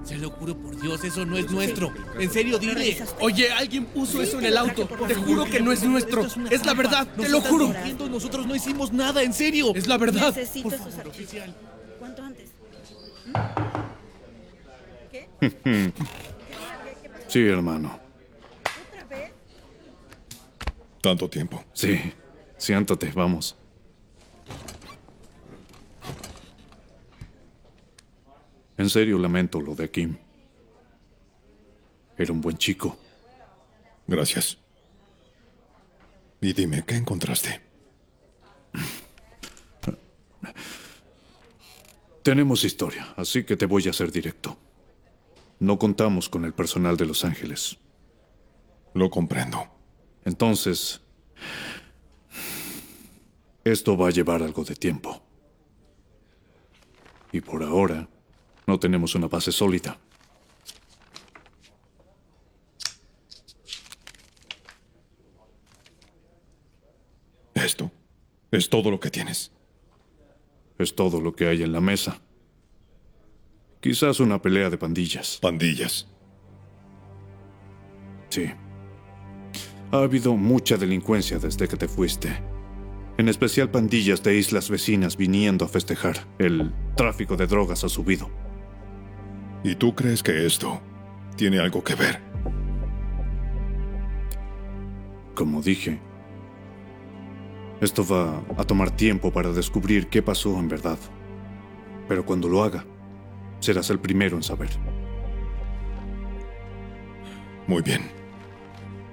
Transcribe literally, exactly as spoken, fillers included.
Se lo juro por Dios, eso no es nuestro. En serio, dile. Oye, alguien puso eso en el auto. Te juro que no es nuestro. Es la verdad, te lo juro. Nosotros no hicimos nada, en serio. Es la verdad. Necesito Por esos favor, archivos. oficial. ¿Cuánto antes? ¿Qué? Sí, hermano. ¿Otra vez? Tanto tiempo. Sí. Siéntate, vamos. En serio lamento lo de Kim. Era un buen chico. Gracias. Y dime, ¿qué encontraste? Tenemos historia, así que te voy a ser directo. No contamos con el personal de Los Ángeles. Lo comprendo. Entonces, esto va a llevar algo de tiempo. Y por ahora, no tenemos una base sólida. ¿Esto es todo lo que tienes? Es todo lo que hay en la mesa. Quizás una pelea de pandillas. Pandillas. Sí. Ha habido mucha delincuencia desde que te fuiste. En especial pandillas de islas vecinas viniendo a festejar. El tráfico de drogas ha subido. ¿Y tú crees que esto tiene algo que ver? Como dije, esto va a tomar tiempo para descubrir qué pasó en verdad. Pero cuando lo haga, serás el primero en saber. Muy bien.